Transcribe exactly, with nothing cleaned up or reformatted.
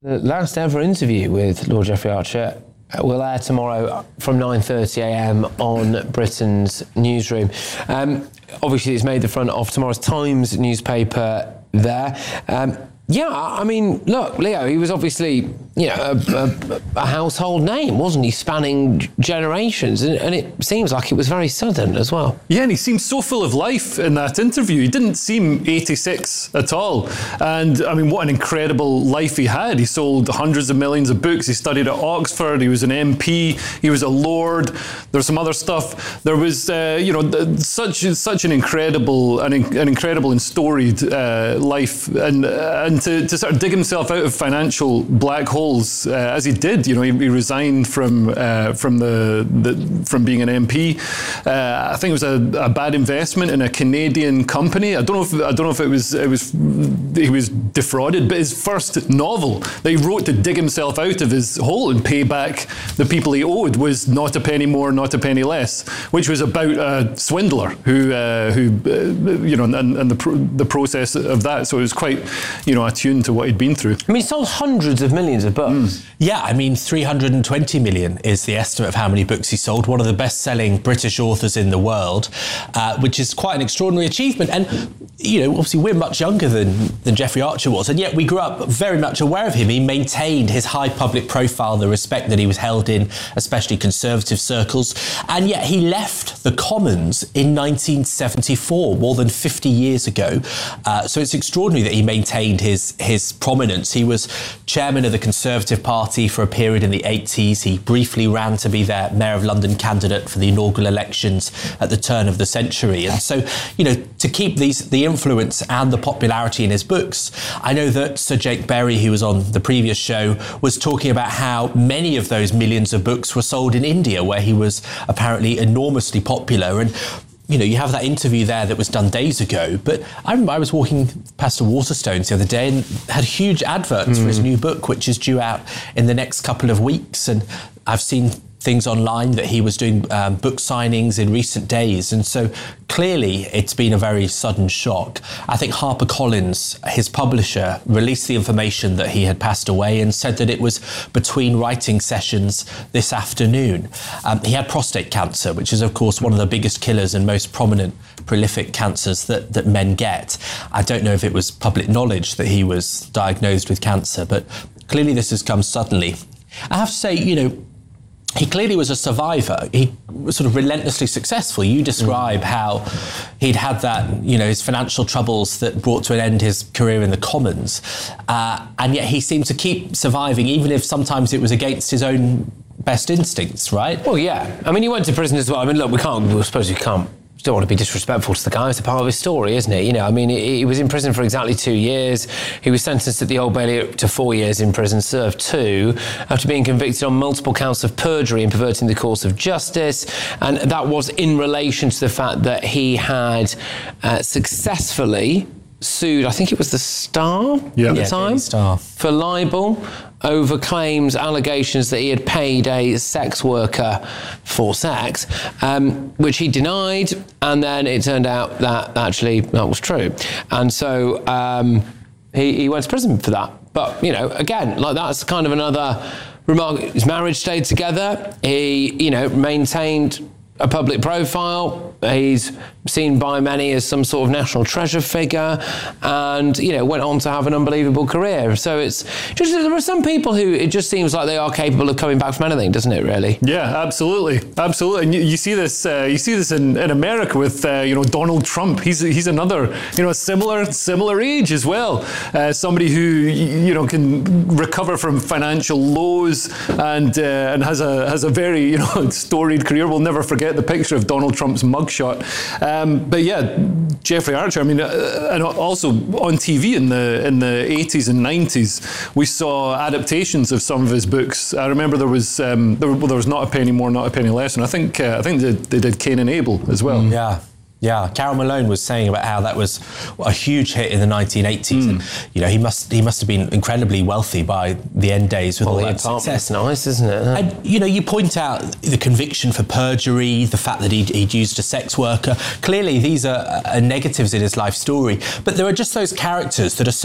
The last ever interview with Lord Jeffrey Archer will air tomorrow from nine thirty a m on Britain's Newsroom. Um, obviously, it's made the front of tomorrow's Times newspaper there. Um, yeah, I mean, look, Leo, he was obviously, you know, a, a, a household name, wasn't he, spanning generations, and, and it seems like it was very sudden as well. Yeah, and he seemed so full of life in that interview. He didn't seem eighty-six at all. And, I mean, what an incredible life he had. He sold hundreds of millions of books. He studied at Oxford. He was an M P. He was a Lord. There's some other stuff. There was, uh, you know, such such an incredible, an, an incredible and storied uh, life. And, and to, to sort of dig himself out of financial black holes, uh, as he did, you know, he, he resigned from uh, from the, the from being an M P. Uh, I think it was a, a bad investment in a Canadian company. I don't know if I don't know if it was it was he was defrauded, but his first novel that he wrote to dig himself out of his hole and pay back the people he owed was Not a Penny More, Not a Penny Less, which was about a swindler who uh, who uh, you know, and, and the pro- the process of that. So it was quite, you know, attuned to what he'd been through. I mean, he sold hundreds of millions of books. Mm. Yeah, I mean, three hundred twenty million is the estimate of how many books he sold, one of the best-selling British authors in the world, uh, which is quite an extraordinary achievement. And, you know, obviously we're much younger than, than Jeffrey Archer was, and yet we grew up very much aware of him. He maintained his high public profile, the respect that he was held in, especially conservative circles, and yet he left the Commons in nineteen seventy-four, more than fifty years ago. Uh, so it's extraordinary that he maintained his, his prominence. He was chairman of the Conservative Party for a period in the eighties. He briefly ran to be their Mayor of London candidate for the inaugural elections at the turn of the century. And so, you know, to keep these the influence and the popularity in his books, I know that Sir Jake Berry, who was on the previous show, was talking about how many of those millions of books were sold in India, where he was apparently enormously popular. And you know, you have that interview there that was done days ago, but I remember I was walking past a Waterstones the other day and had huge adverts mm. for his new book, which is due out in the next couple of weeks. And I've seen things online that he was doing um, book signings in recent days. And so clearly it's been a very sudden shock. I think HarperCollins, his publisher, released the information that he had passed away and said that it was between writing sessions this afternoon. Um, he had prostate cancer, which is, of course, one of the biggest killers and most prominent prolific cancers that, that men get. I don't know if it was public knowledge that he was diagnosed with cancer, but clearly this has come suddenly. I have to say, you know, he clearly was a survivor. He was sort of relentlessly successful. You describe mm. how he'd had that, you know, his financial troubles that brought to an end his career in the Commons. Uh, and yet he seemed to keep surviving, even if sometimes it was against his own best instincts, right? Well, yeah. I mean, he went to prison as well. I mean, look, we can't, I suppose we can't, don't want to be disrespectful to the guy. It's a part of his story, isn't it? You know, I mean, he, he was in prison for exactly two years. He was sentenced at the Old Bailey to four years in prison, served two, after being convicted on multiple counts of perjury and perverting the course of justice. And that was in relation to the fact that he had uh, successfully sued, I think it was the Star yeah. at the yeah, time, Star. for libel over claims, allegations that he had paid a sex worker for sex, um, which he denied, and then it turned out that actually that was true. And so um, he, he went to prison for that. But, you know, again, like that's kind of another remark. His marriage stayed together. He, you know, maintained a public profile. He's seen by many as some sort of national treasure figure, and, you know, went on to have an unbelievable career. So it's just, there are some people who it just seems like they are capable of coming back from anything, doesn't it, really? Yeah, absolutely. Absolutely. And you, you see this uh, you see this in, in America with, uh, you know, Donald Trump. He's he's another, you know, similar similar age as well. Uh, somebody who, you know, can recover from financial lows and uh, and has a has a very, you know, storied career. We'll never forget the picture of Donald Trump's mugshot. Um, but yeah, Jeffrey Archer, I mean, uh, and also on T V in the in the eighties and nineties, we saw adaptations of some of his books. I remember there was um, there, well, there was Not a Penny More, Not a Penny Less, and I think uh, I think they, they did Cain and Abel as well. Mm. Yeah. Yeah, Carol Malone was saying about how that was a huge hit in the nineteen eighties. Mm. And, you know, he must he must have been incredibly wealthy by the end days with well, all that success. Nice, isn't it? Huh? And, you know, you point out the conviction for perjury, the fact that he'd, he'd used a sex worker. Clearly, these are, are negatives in his life story. But there are just those characters that are so